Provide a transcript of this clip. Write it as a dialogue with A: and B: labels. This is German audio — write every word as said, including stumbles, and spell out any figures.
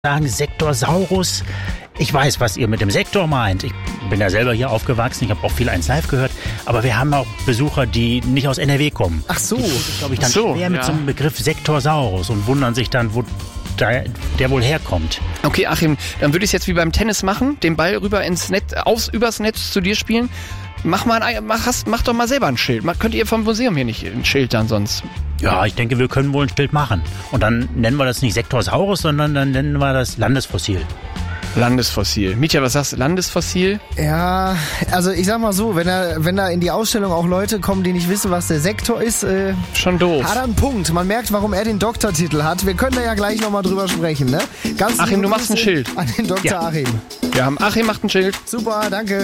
A: sagen Sektorsaurus. Ich weiß, was ihr mit dem Sektor meint. Ich bin ja selber hier aufgewachsen, ich habe auch viel eins live gehört. Aber wir haben auch Besucher, die nicht aus N R W kommen.
B: Ach so.
A: Die tun sich, glaube ich, dann
B: so,
A: schwer mit
B: ja.
A: so einem Begriff Sektorsaurus und wundern sich dann, wo der, der wohl herkommt.
B: Okay, Achim, dann würde ich es jetzt wie beim Tennis machen, den Ball rüber ins Netz, aufs, übers Netz zu dir spielen. Mach mal ein, mach, hast, mach doch mal selber ein Schild. Könnt ihr vom Museum hier nicht ein Schild dann sonst?
A: Ja, ich denke, wir können wohl ein Schild machen. Und dann nennen wir das nicht Sektorsaurus, sondern dann nennen wir das Landesfossil.
B: Landesfossil. Mietja, was sagst du? Landesfossil?
C: Ja, also ich sag mal so, wenn da, wenn da in die Ausstellung auch Leute kommen, die nicht wissen, was der Sektor ist, äh,
B: schon doof.
C: Hat er einen Punkt. Man merkt, warum er den Doktortitel hat. Wir können da ja gleich nochmal drüber sprechen, ne? Ganz
B: Achim, du machst ein Schild.
C: An den Doktor
B: Ja.
C: Achim.
B: Wir haben Achim macht ein Schild.
C: Super, danke.